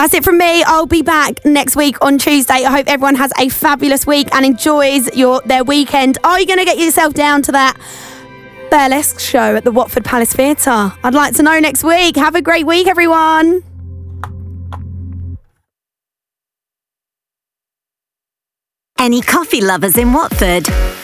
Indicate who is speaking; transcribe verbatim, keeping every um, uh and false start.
Speaker 1: That's it from me. I'll be back next week on Tuesday. I hope everyone has a fabulous week and enjoys your their weekend. Are you going to get yourself down to that burlesque show at the Watford Palace Theatre? I'd like to know next week. Have a great week, everyone.
Speaker 2: Any coffee lovers in Watford?